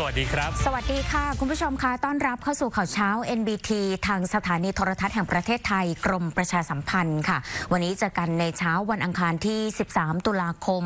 วัสดีครับสวัสดีค่ะคุณผู้ชมคะต้อนรับเข้าสู่ข่าวเช้า NBT ทางสถานีโทรทัศน์แห่งประเทศไทยกรมประชาสัมพันธ์ค่ะวันนี้เจอกันในเช้าวันอังคารที่13ตุลาคม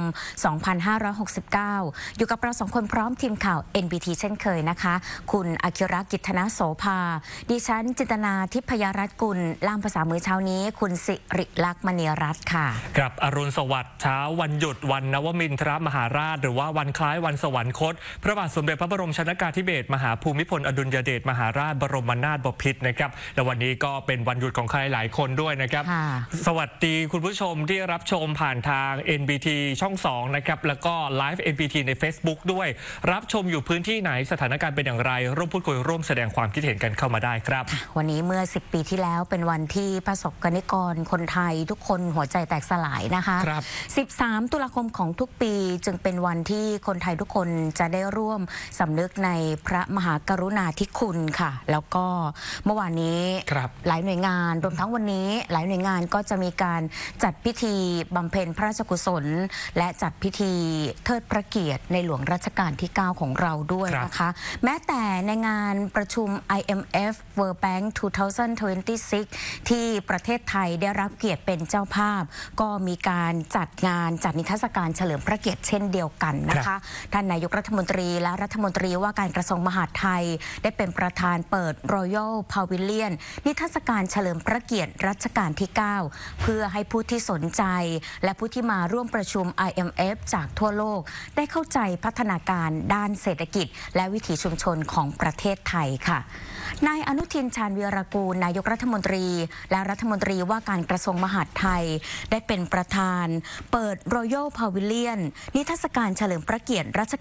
2569อยู่กับเรา2คนพร้อมทีมข่าว NBT เช่นเคยนะคะคุณอาคิระกิตนโสภาดิฉันจินตนาทิพยรัตน์กุลล่ามภาษามือเช้านี้คุณสิริลักษณ์มณีรัตน์ค่ะกับอรุณสวัสดิ์เช้าวันหยุดวันนวมินทรมหาราชหรือว่าวันคล้ายวันสวรรคตพระบาทสมเด็จพระบรมชนกาธิเบศรมหาภูมิพลอดุลยเดชมหาราชบรมนาถบพิตรนะครับและวันนี้ก็เป็นวันหยุดของใครหลายคนด้วยนะครับสวัสดีคุณผู้ชมที่รับชมผ่านทาง NBT ช่อง2นะครับแล้วก็ไลฟ์ NBT ใน Facebook ด้วยรับชมอยู่พื้นที่ไหนสถานการณ์เป็นอย่างไรร่วมพูดคุยร่วมแสดงความคิดเห็นกันเข้ามาได้ครับวันนี้เมื่อ10 ปีที่แล้วเป็นวันที่ประสบกนิกรคนไทยทุกคนหัวใจแตกสลายนะคะ13ตุลาคมของทุกปีจึงเป็นวันที่คนไทยทุกคนจะได้ร่วมสำนึกในพระมหากรุณาธิคุณค่ะแล้วก็เมื่อวานนี้หลายหน่วยงานรวมทั้งวันนี้หลายหน่วยงานก็จะมีการจัดพิธีบำเพ็ญพระราชกุศลและจัดพิธีเทิดพระเกียรติในหลวงรัชกาลที่9ของเราด้วยนะคะแม้แต่ในงานประชุม IMF World Bank 2026 ที่ประเทศไทยได้รับเกียรติเป็นเจ้าภาพก็มีการจัดนิทรรศการเฉลิมพระเกียรติเช่นเดียวกันนะคะท่านนายกรัฐมนตรีและรัฐมนตรีว่าการกระทรวงมหาดไทยได้เป็นประธานเปิด Royal Pavilion นิทรรศการเฉลิมพระเกียรติรัชกาลที่9เพื่อให้ผู้ที่สนใจและผู้ที่มาร่วมประชุม IMF จากทั่วโลกได้เข้าใจพัฒนาการด้านเศรษฐกิจและวิถีชุมชนของประเทศไทยค่ะนายอนุทินชาญวีรกูลนายกรัฐมนตรีและรัฐมนตรีว่าการกระทรวงมหาดไทยได้เป็นประธานเปิด Royal Pavilion นิทรรศการเฉลิมพระเกียรติรัช